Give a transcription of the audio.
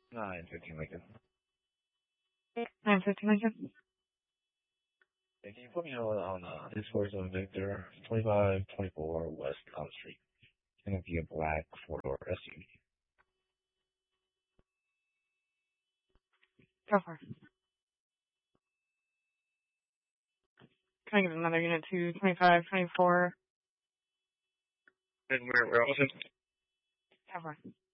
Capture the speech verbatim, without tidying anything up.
nine fifteen Lincoln. nine fifteen Lincoln. And can you put me on, on uh, this horse on Victor, twenty-five twenty-four West Elm Street. It's going to be a black four-door S U V. Go for it. Can I get another unit to twenty-five twenty-four? And where, where else? Go for it.